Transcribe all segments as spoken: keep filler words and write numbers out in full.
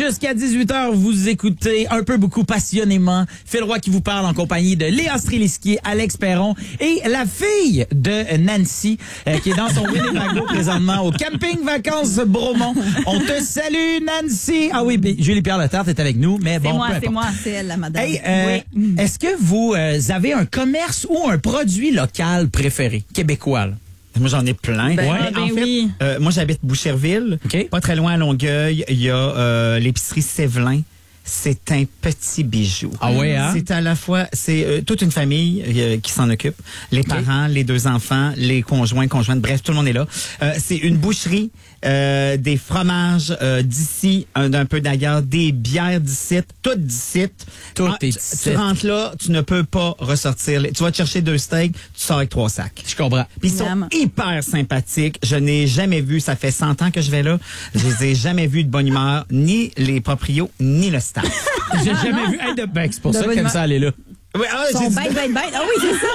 Jusqu'à dix-huit heures, vous écoutez un peu beaucoup passionnément Phil Roy qui vous parle en compagnie de Léa Streliski, Alex Perron et la fille de Nancy euh, qui est dans son Winnebago présentement au camping vacances Bromont. On te salue, Nancy. Ah oui, Julie-Pierre Letarte est avec nous, mais bon, c'est moi, peu c'est importe. moi, c'est elle la madame. Hey, euh, oui. Est-ce que vous euh, avez un commerce ou un produit local préféré, québécois? Là? Moi, j'en ai plein. Ben, ouais. ben En fait, oui. euh, moi, j'habite Boucherville. Okay. Pas très loin à Longueuil. Il y a euh, l'épicerie Sévelin. C'est un petit bijou. Ah ouais, hein? C'est à la fois, c'est euh, toute une famille euh, qui s'en occupe. Les okay. parents, les deux enfants, les conjoints, conjointes, bref, tout le monde est là. Euh, c'est une boucherie, euh, des fromages euh, d'ici, un, d'un peu d'ailleurs, des bières d'ici, toutes d'ici. Tout ah, est tu, d'ici. tu rentres là, tu ne peux pas ressortir. Tu vas te chercher deux steaks, tu sors avec trois sacs. Je comprends. Puis ils sont Miam. hyper sympathiques. Je n'ai jamais vu, ça fait cent ans que je vais là, je les ai jamais vus de bonne humeur, ni les proprios, ni le staff. J'ai jamais vu. Hey, de... ben, c'est pour De ça bonne qu'elle aime humeur. ça aller là. Oui, ah, Ils j'ai sont dit- bêtes, bêtes, bêtes. Ah oui, c'est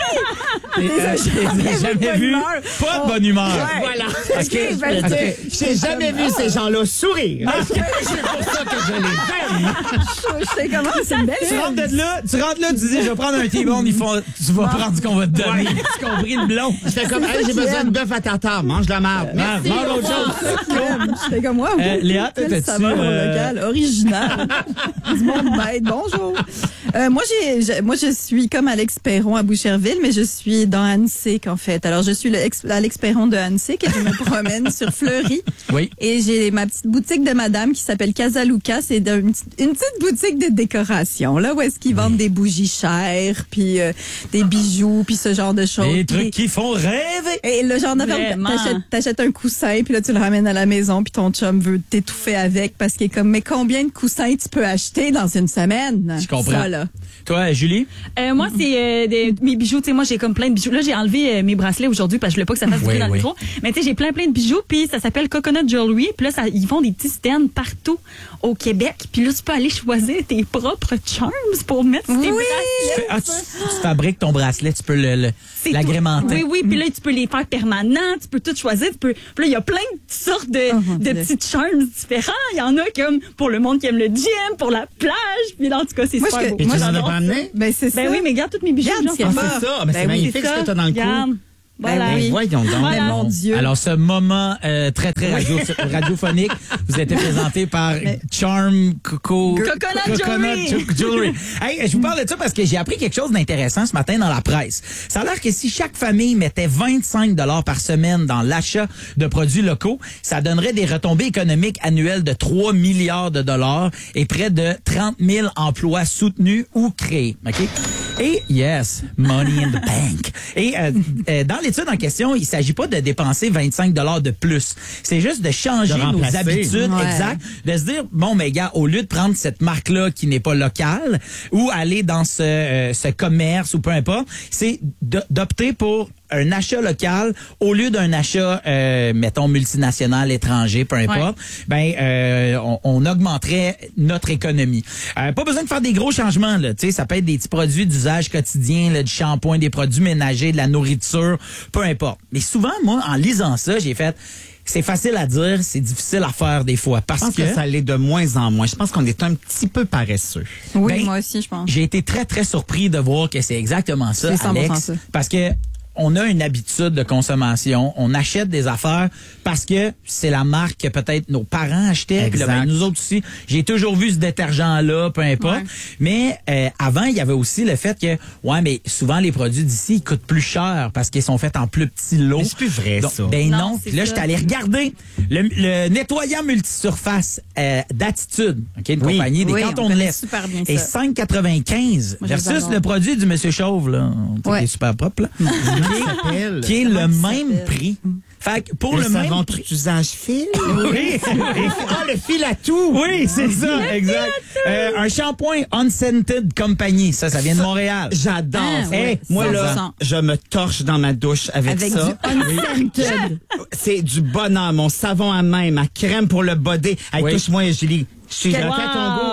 ça. Et, euh, j'ai jamais vu pas de bonne humeur. Ouais. Voilà. Parce que, ben, parce que- c'est- J'ai jamais vu ces gens-là sourire. Ah. C'est pour ça que je les aime. Je sais comment, c'est une belle tu rentres de là, tu rentres là, tu dis, je vais prendre un T-bone, ils font, tu vas prendre ce qu'on va te donner. Tu compris le blond? Je fais comme, hey, j'ai besoin de bœuf à tartare, mange de la merde. Ah, Merci. mange autre chose. Je fais comme moi. Euh, Léa, quel t'étais-tu, saveur euh, local, original. Du monde bête. Bonjour. Euh, moi, j'ai, je, moi, je suis comme Alex Perron à Boucherville, mais je suis dans Annecyc, en fait. Alors, je suis le ex- Alex Perron de Annecyc et je me promène sur Fleury. Oui. Et j'ai ma petite boutique de madame qui s'appelle Casa Luca. C'est de- une, petite- une petite boutique de décoration, là, où est-ce qu'ils vendent des bougies chères, puis euh, des bijoux, puis ce genre de choses. Des Puis trucs qui font rêver. et le genre d'affaire, Vraiment. t'achètes, t'achètes un coussin, puis là, tu le ramènes à la maison, puis ton chum veut t'étouffer avec parce qu'il est comme, mais combien de coussins tu peux acheter dans une semaine? Je comprends. Ça, là. Toi, Julie? Euh, moi, c'est euh, des- mes bijoux. Tu sais, moi, j'ai comme plein de bijoux. Là, j'ai enlevé euh, mes bracelets aujourd'hui parce que je voulais pas que ça fasse du Oui, bruit dans oui. le micro. Mais tu sais, j'ai plein, plein de bijoux. Puis ça s'appelle Coconut Jewelry. Puis là, ça, ils font des petits stands partout au Québec. Puis là, tu peux aller choisir tes propres charms pour mettre sur tes Oui! bracelets. Ah, tu, tu fabriques ton bracelet, tu peux le, le- C'est l'agrémenter. tout. Oui, oui. Puis là, tu peux les faire permanents. Tu peux tout choisir. Tu peux. Puis là, il y a plein de sortes de, Oh, mon de Dieu. petits charms différents. Il y en a comme pour le monde qui aime le gym, pour la plage. Puis là, en tout cas, c'est Moi, super je- beau. Et Moi, tu n'en as j'adore pas ça. amené? Ben, c'est Ben ça. oui, mais regarde toutes mes bijoux. Regarde, genre. c'est Ah, mort. c'est ça. Ben, c'est Ben oui, magnifique C'est ce ça. que t'as dans le cou. Regarde. Voilà. Ben oui. Voyons donc. Voilà. Mais mon Dieu. Alors, ce moment euh, très, très radio, radiophonique vous a été présenté par Charm Coco... Coconut Jewelry. Ju- Jewelry. Hey, je vous parle de ça parce que j'ai appris quelque chose d'intéressant ce matin dans la presse. Ça a l'air que si chaque famille mettait vingt-cinq dollars par semaine dans l'achat de produits locaux, ça donnerait des retombées économiques annuelles de trois milliards de dollars et près de trente mille emplois soutenus ou créés. OK? Et yes, money in the bank. Et euh, euh, dans l'étude en question, il s'agit pas de dépenser vingt-cinq dollars de plus. C'est juste de changer De nos remplacer. habitudes, Ouais. exact, de se dire bon mais gars, au lieu de prendre cette marque-là qui n'est pas locale ou aller dans ce euh, ce commerce ou peu importe, c'est de- d'opter pour un achat local au lieu d'un achat, euh, mettons, multinational, étranger, peu importe, ben euh, on, on augmenterait notre économie. Euh, pas besoin de faire des gros changements, là. Tu sais, ça peut être des petits produits d'usage quotidien, là, du shampoing, des produits ménagers, de la nourriture, peu importe. Mais souvent, moi, en lisant ça, j'ai fait... C'est facile à dire, c'est difficile à faire des fois. Parce Je pense que, que ça l'est de moins en moins. Je pense qu'on est un petit peu paresseux. Oui, Ben, moi aussi, je pense. j'ai été très, très surpris de voir que c'est exactement ça, C'est cent pour cent Alex. ça. Parce que on a une habitude de consommation. On achète des affaires parce que c'est la marque que peut-être nos parents achetaient. Puis là, ben, Exact. nous autres aussi, j'ai toujours vu ce détergent-là, peu importe. Ouais. Mais euh, avant, il y avait aussi le fait que, ouais, mais souvent les produits d'ici, ils coûtent plus cher parce qu'ils sont faits en plus petits lots. Mais c'est plus vrai, Donc, ça. Ben non. Non, Puis c'est là, ça. j'étais allé regarder le, le nettoyant multisurface euh, d'Attitude, ok, une Oui. compagnie des Oui, on cantons de connaît l'Est. super bien Et ça. cinq quatre-vingt-quinze Moi, je les versus adore. le produit du Monsieur Chauve, là, Ouais. qui est super propre, là, Comment ça s'appelle? qui est le Comment il même s'appelle? prix. Fait que pour Le le, même savon prix. tout usage fil? Oui, Ah, le fil à tout! oui, c'est ça, exact. Euh, un shampoing Unscented Company, ça, ça vient de Montréal. J'adore Ah, ça. ouais, Moi, cent pour là, cent. je me torche dans ma douche avec, Avec ça. du unscented. C'est du bonheur. Mon savon à main, ma crème pour le body. Hey, Oui. touche-moi, Julie. Je suis Quel- dans ton goût.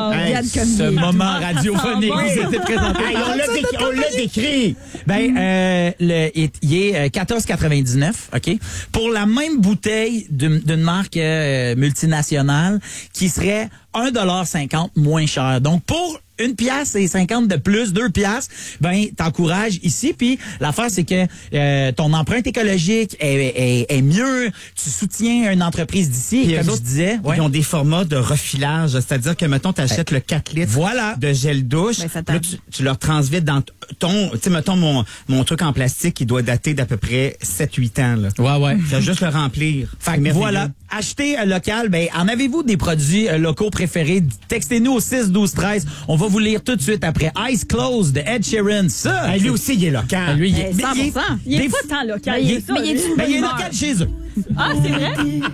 regarde comme Ce il est. moment radiophonique Ça vous était présenté. Hey, on l'a décrit, on l'a décrit. Ben, euh, le, il il est euh, quatorze quatre-vingt-dix-neuf, OK? Pour la même bouteille d'une d'une marque euh, multinationale qui serait un dollar cinquante moins cher. Donc, pour une pièce et cinquante de plus, deux pièces, ben, t'encourages ici. Puis, l'affaire, c'est que euh, ton empreinte écologique est, est, est mieux. Tu soutiens une entreprise d'ici. Puis Comme eux je autres, disais, ouais. Ils ont des formats de refilage, c'est-à-dire que, mettons, tu achètes le quatre litres Voilà. de gel douche, Ben, ça là, tu, tu leur transvites dans t- ton, tu sais, mettons, mon, mon truc en plastique qui doit dater d'à peu près sept huit ans. Là. Ouais, ouais. Tu vas juste le remplir. Fait C'est que merveilleux. voilà, achetez euh, local. Ben, en avez-vous des produits euh, locaux préférés? Textez-nous au six douze treize. On va vous lire tout de suite après Eyes Closed de Ed Sheeran. Ça, Hey, lui aussi, il est local. lui, il Eh, mais cent il est- pour cent. Il des est fois- pas tant local. Ben, il il est est- ça, mais il est lui. du ben, il est humeur. local chez eux. Ah, c'est vrai?